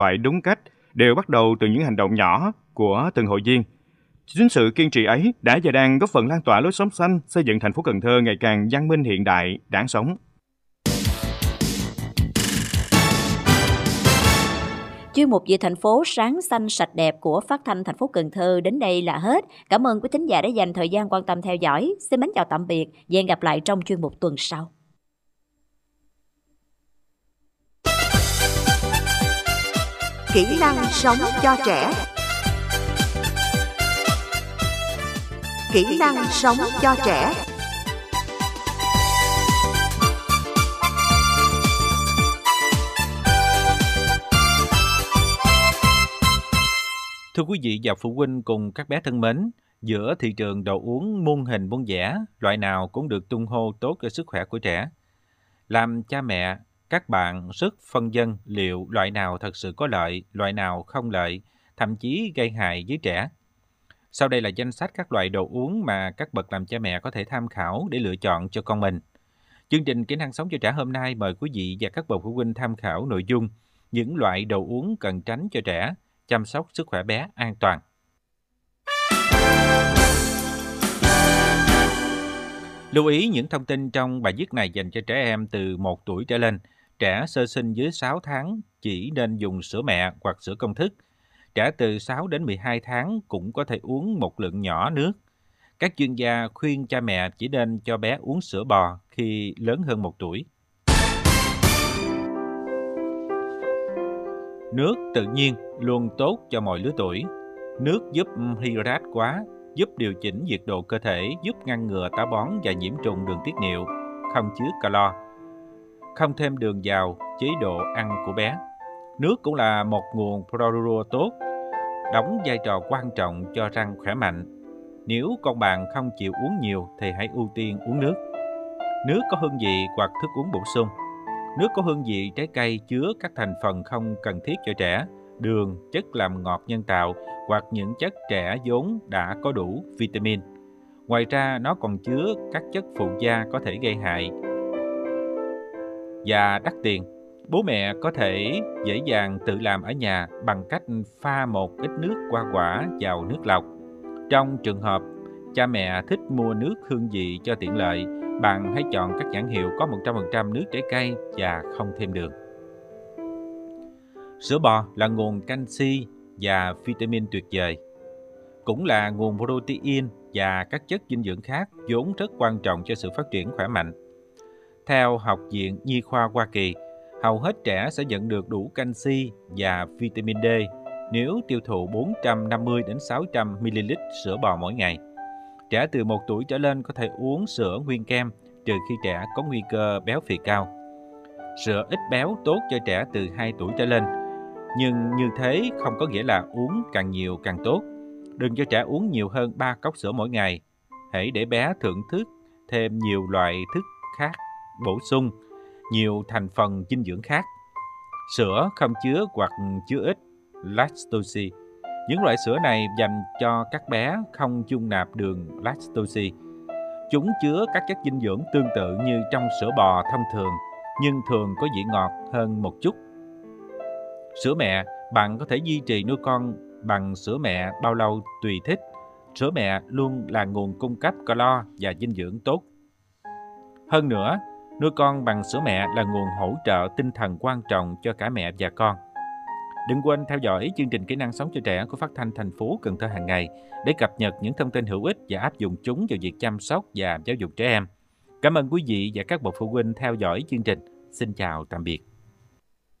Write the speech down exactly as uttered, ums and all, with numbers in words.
loại đúng cách đều bắt đầu từ những hành động nhỏ của từng hội viên. Chính sự kiên trì ấy đã và đang góp phần lan tỏa lối sống xanh, xây dựng thành phố Cần Thơ ngày càng văn minh hiện đại, đáng sống. Chuyên mục về thành phố sáng xanh sạch đẹp của Phát thanh thành phố Cần Thơ đến đây là hết. Cảm ơn quý thính giả đã dành thời gian quan tâm theo dõi. Xin mến chào tạm biệt và hẹn gặp lại trong chuyên mục tuần sau. Kỹ năng sống cho trẻ. Kỹ năng sống cho trẻ. Thưa quý vị và phụ huynh cùng các bé thân mến, giữa thị trường đồ uống muôn hình muôn vẻ, loại nào cũng được tung hô tốt cho sức khỏe của trẻ. Làm cha mẹ, các bạn rất phân vân liệu loại nào thật sự có lợi, loại nào không lợi, thậm chí gây hại với trẻ. Sau đây là danh sách các loại đồ uống mà các bậc làm cha mẹ có thể tham khảo để lựa chọn cho con mình. Chương trình Kỹ năng sống cho trẻ hôm nay mời quý vị và các bậc phụ huynh tham khảo nội dung những loại đồ uống cần tránh cho trẻ, chăm sóc sức khỏe bé an toàn. Lưu ý những thông tin trong bài viết này dành cho trẻ em từ một tuổi trở lên. Trẻ sơ sinh dưới sáu tháng chỉ nên dùng sữa mẹ hoặc sữa công thức. Trẻ từ sáu đến mười hai tháng cũng có thể uống một lượng nhỏ nước. Các chuyên gia khuyên cha mẹ chỉ nên cho bé uống sữa bò khi lớn hơn một tuổi. Nước tự nhiên luôn tốt cho mọi lứa tuổi. Nước giúp hydrate quá, giúp điều chỉnh nhiệt độ cơ thể, giúp ngăn ngừa táo bón và nhiễm trùng đường tiết niệu, không chứa calo. Không thêm đường vào chế độ ăn của bé. Nước cũng là một nguồn protein tốt, đóng vai trò quan trọng cho răng khỏe mạnh. Nếu con bạn không chịu uống nhiều thì hãy ưu tiên uống nước. Nước có hương vị hoặc thức uống bổ sung. Nước có hương vị trái cây chứa các thành phần không cần thiết cho trẻ, đường, chất làm ngọt nhân tạo hoặc những chất trẻ vốn đã có đủ vitamin. Ngoài ra, nó còn chứa các chất phụ gia có thể gây hại và đắt tiền. Bố mẹ có thể dễ dàng tự làm ở nhà bằng cách pha một ít nước hoa quả vào nước lọc. Trong trường hợp cha mẹ thích mua nước hương vị cho tiện lợi, bạn hãy chọn các nhãn hiệu có một trăm phần trăm nước trái cây và không thêm đường. Sữa bò là nguồn canxi và vitamin tuyệt vời. Cũng là nguồn protein và các chất dinh dưỡng khác vốn rất quan trọng cho sự phát triển khỏe mạnh. Theo Học viện Nhi khoa Hoa Kỳ, hầu hết trẻ sẽ nhận được đủ canxi và vitamin D nếu tiêu thụ bốn trăm năm mươi đến sáu trăm mi-li-lít sữa bò mỗi ngày. Trẻ từ một tuổi trở lên có thể uống sữa nguyên kem trừ khi trẻ có nguy cơ béo phì cao. Sữa ít béo tốt cho trẻ từ hai tuổi trở lên, nhưng như thế không có nghĩa là uống càng nhiều càng tốt. Đừng cho trẻ uống nhiều hơn ba cốc sữa mỗi ngày. Hãy để bé thưởng thức thêm nhiều loại thức khác bổ sung, nhiều thành phần dinh dưỡng khác. Sữa không chứa hoặc chứa ít lactose. Những loại sữa này dành cho các bé không dung nạp đường lactose. Chúng chứa các chất dinh dưỡng tương tự như trong sữa bò thông thường, nhưng thường có vị ngọt hơn một chút. Sữa mẹ, bạn có thể duy trì nuôi con bằng sữa mẹ bao lâu tùy thích. Sữa mẹ luôn là nguồn cung cấp calo và dinh dưỡng tốt. Hơn nữa, nuôi con bằng sữa mẹ là nguồn hỗ trợ tinh thần quan trọng cho cả mẹ và con. Đừng quên theo dõi chương trình Kỹ năng sống cho trẻ của Phát thanh thành phố Cần Thơ hàng ngày để cập nhật những thông tin hữu ích và áp dụng chúng vào việc chăm sóc và giáo dục trẻ em. Cảm ơn quý vị và các bậc phụ huynh theo dõi chương trình. Xin chào tạm biệt.